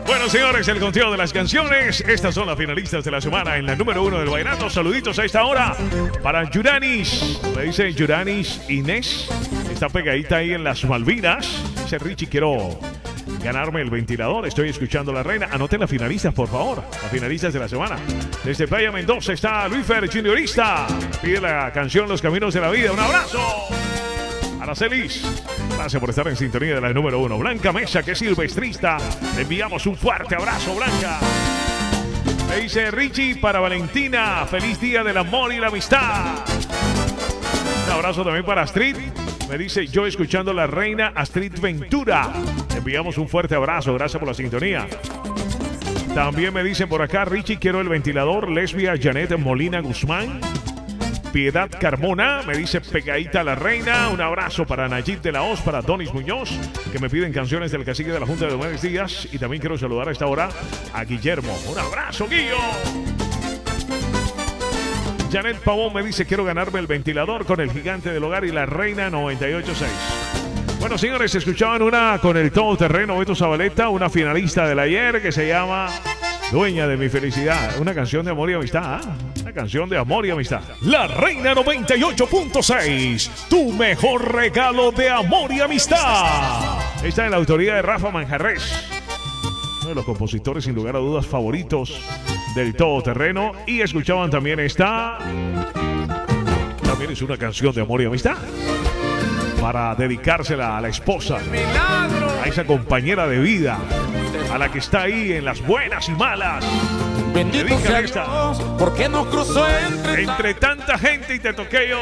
Bueno, señores, el conteo de las canciones. Estas son las finalistas de la semana en la número 1 del vallenato. Saluditos a esta hora para Yuranis. Me dice Yuranis Inés. Está pegadita ahí en las Malvinas. Dice Richie, quiero ganarme el ventilador. Estoy escuchando La Reina. Anoten las finalistas, por favor. Las finalistas de la semana. Desde Playa Mendoza está Luifer Juniorista. Pide la canción Los Caminos de la Vida. Un abrazo. Aracelis, gracias por estar en sintonía de la número 1. Blanca Mesa, que es silvestrista. Le enviamos un fuerte abrazo, Blanca. Me dice Richie para Valentina. Feliz día del amor y la amistad. Un abrazo también para Astrid. Me dice yo escuchando La Reina, Astrid Ventura. Le enviamos un fuerte abrazo. Gracias por la sintonía. También me dicen por acá, Richie, quiero el ventilador. Lesbia Janet Molina Guzmán. Piedad Carmona, me dice pegadita La Reina. Un abrazo para Nayib de la Hoz, para Donis Muñoz, que me piden canciones del cacique de la Junta de Diomedes Díaz. Y también quiero saludar a esta hora a Guillermo. Un abrazo, Guillo. Janet Pavón me dice quiero ganarme el ventilador con el gigante del hogar y La Reina 98.6. Bueno, señores, escuchaban una con el todoterreno Beto Zabaleta, una finalista del ayer que se llama Dueña de mi felicidad. Una canción de amor y amistad. Una canción de amor y amistad. La Reina 98.6. Tu mejor regalo de amor y amistad. Esta es la autoría de Rafa Manjarres, uno de los compositores sin lugar a dudas favoritos del todoterreno. Y escuchaban también esta. También es una canción de amor y amistad, para dedicársela a la esposa, a esa compañera de vida, a la que está ahí en las buenas y malas. Bendito sea Dios, porque nos cruzó entre tanta gente y te toqué yo.